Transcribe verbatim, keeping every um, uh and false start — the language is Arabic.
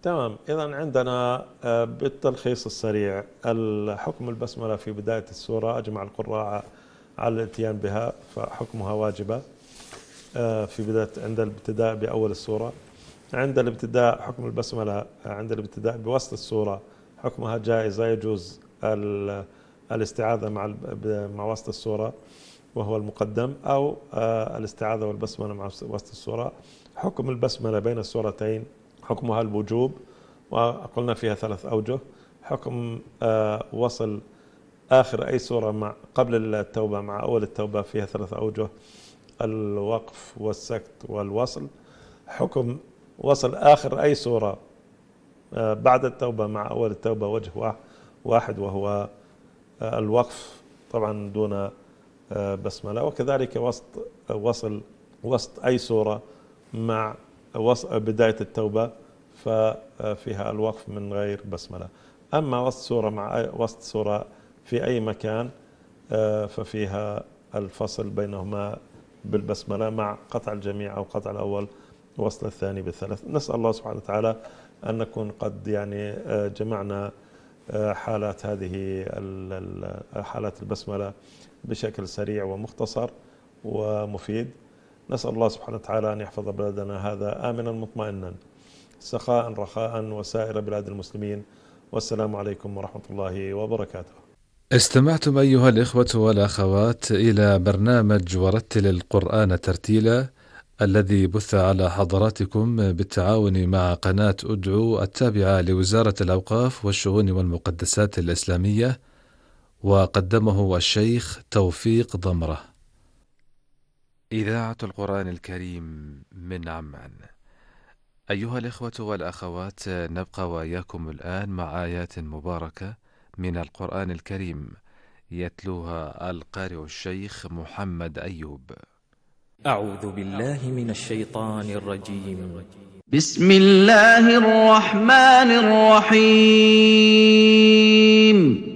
تمام. إذا عندنا آه، بالتلخيص السريع الحكم البسملة في بداية السورة أجمع القراء على الاتيان بها، فحكمها واجبة آه، في بداية عند الابتداء بأول السورة. عند الابتداء حكم البسملة عند الابتداء بوسط السورة حكمها جائزة، يجوز ال- الاستعاذة مع ال- مع وسط السورة وهو المقدم، أو آه، الاستعاذة والبسملة مع وسط السورة. حكم البسملة بين السورتين حكمها الوجوب، وقلنا فيها ثلاث أوجه. حكم آه، وصل آخر أي سورة مع قبل التوبة مع أول التوبة فيها ثلاث أوجه: الوقف والسكت والوصل. حكم وصل آخر أي سورة آه، بعد التوبة مع أول التوبة وجه واحد، وهو آه، الوقف، طبعا دون آه، بسملة. وكذلك وسط وصل وسط أي سورة مع بداية التوبة ففيها الوقف من غير بسملة. أما وسط سورة مع وسط سورة في أي مكان آه، ففيها الفصل بينهما بالبسملة مع قطع الجميع أو قطع الأول ووصل الثاني بالثلاث. نسأل الله سبحانه وتعالى أن نكون قد يعني آه، جمعنا آه، حالات هذه حالات البسملة بشكل سريع ومختصر ومفيد. نسأل الله سبحانه وتعالى أن يحفظ بلدنا هذا آمنا مطمئنا سخاء رخاء وسائر بلاد المسلمين. والسلام عليكم ورحمة الله وبركاته. استمعتم أيها الإخوة والأخوات إلى برنامج ورتل القرآن ترتيلا، الذي بث على حضراتكم بالتعاون مع قناة أدعو التابعة لوزارة الأوقاف والشؤون والمقدسات الإسلامية، وقدمه الشيخ توفيق ضمرة. إذاعة القرآن الكريم من عمان. أيها الإخوة والأخوات، نبقى وإياكم الآن مع آيات مباركة من القرآن الكريم يتلوها القارئ الشيخ محمد أيوب. أعوذ بالله من الشيطان الرجيم. بسم الله الرحمن الرحيم.